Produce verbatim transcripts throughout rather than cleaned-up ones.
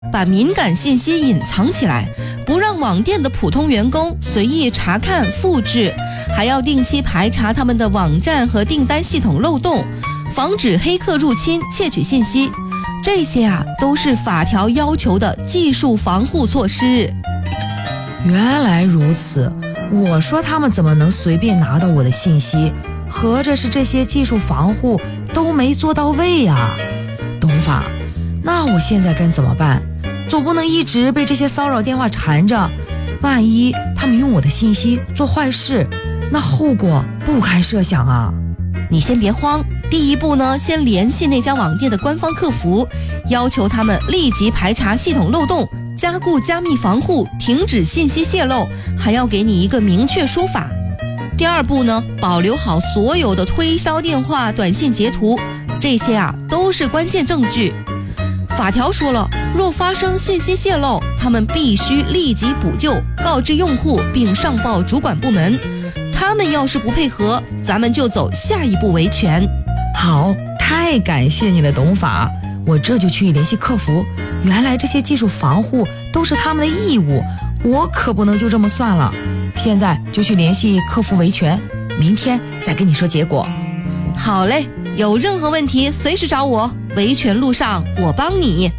把敏感信息隐藏起来，不让网店的普通员工随意查看、复制，还要定期排查他们的网站和订单系统漏洞，防止黑客入侵窃取信息。这些啊，都是法条要求的技术防护措施。 原来如此，我说他们怎么能随便拿到我的信息？合着是这些技术防护都没做到位呀。董法，那我现在该怎么办？总不能一直被这些骚扰电话缠着，万一他们用我的信息做坏事，那后果不堪设想啊。 你先别慌，第一步呢，先联系那家网店的官方客服，要求他们立即排查系统漏洞，加固加密防护，停止信息泄露，还要给你一个明确说法。第二步呢，保留好所有的推销电话、短信截图，这些啊都是关键证据。法条说了，若发生信息泄露，他们必须立即补救，告知用户并上报主管部门。他们要是不配合，咱们就走下一步维权。 好，太感谢你了，董法，我这就去联系客服。原来这些技术防护都是他们的义务，我可不能就这么算了。现在就去联系客服维权，明天再跟你说结果。 好嘞，有任何问题随时找我，维权路上我帮你。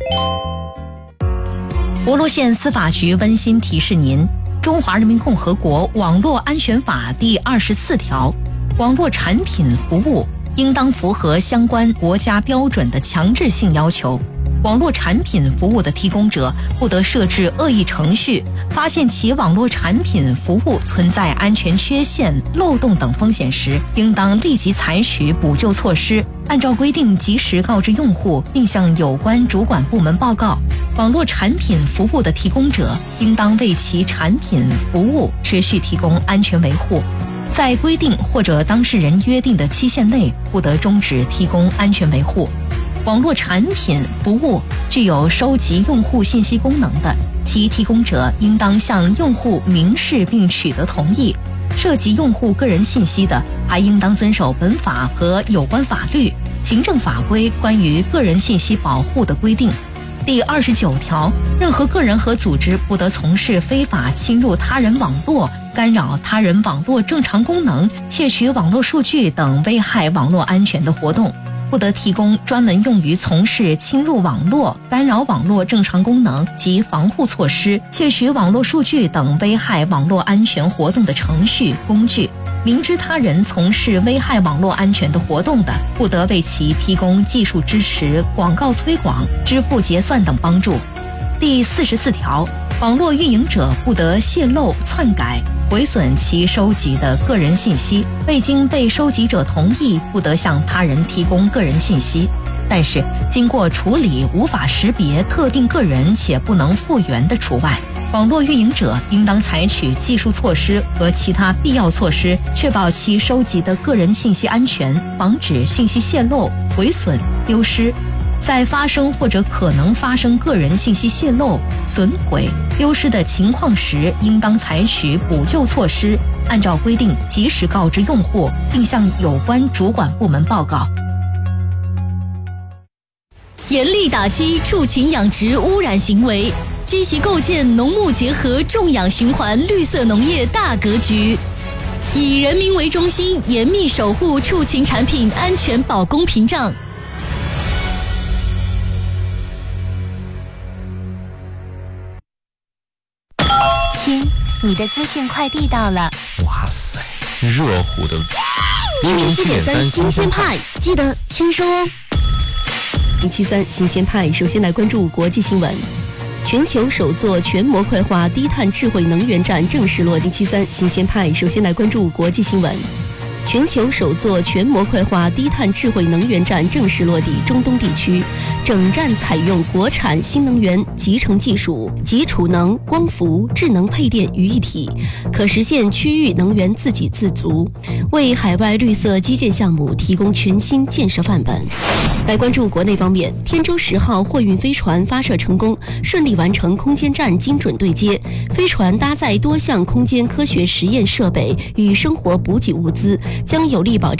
博罗县司法局温馨提示您，中华人民共和国网络安全法第二十四条，网络产品服务应当符合相关国家标准的强制性要求。网络产品服务的提供者不得设置恶意程序，发现其网络产品服务存在安全缺陷、漏洞等风险时，应当立即采取补救措施，按照规定及时告知用户，并向有关主管部门报告。网络产品服务的提供者应当为其产品服务持续提供安全维护，在规定或者当事人约定的期限内，不得终止提供安全维护。网络产品服务具有收集用户信息功能的，其提供者应当向用户明示并取得同意。涉及用户个人信息的，还应当遵守本法和有关法律、行政法规关于个人信息保护的规定。第二十九条，任何个人和组织不得从事非法侵入他人网络、干扰他人网络正常功能、窃取网络数据等危害网络安全的活动，不得提供专门用于从事侵入网络、干扰网络正常功能及防护措施、窃取网络数据等危害网络安全活动的程序、工具。明知他人从事危害网络安全的活动的，不得为其提供技术支持、广告推广、支付结算等帮助。第四十四条，网络运营者不得泄露、篡改、毁损其收集的个人信息，未经被收集者同意，不得向他人提供个人信息。但是，经过处理无法识别特定个人且不能复原的除外。网络运营者应当采取技术措施和其他必要措施，确保其收集的个人信息安全，防止信息泄露、毁损、丢失。在发生或者可能发生个人信息泄露、损毁、丢失的情况时，应当采取补救措施，按照规定及时告知用户，并向有关主管部门报告。 严厉打击畜禽养殖污染行为，积极构建农牧结合种养循环绿色农业大格局，以人民为中心，严密守护畜禽产品安全保供屏障。 亲，你的资讯快递到了。 哇塞，热乎的一零七点三新鲜派，记得签收哦。 零七三新鲜派，首先来关注国际新闻。全球首座全模块化低碳智慧能源站正式落地。七三新鲜派，首先来关注国际新闻。全球首座全模块化低碳智慧能源站正式落地中东地区，整站采用国产新能源集成技术，集储能、光伏、智能配电于一体，可实现区域能源自给自足，为海外绿色基建项目提供全新建设范本。来关注国内方面，天舟十号货运飞船发射成功，顺利完成空间站精准对接。飞船搭载多项空间科学实验设备与生活补给物资，将有力保障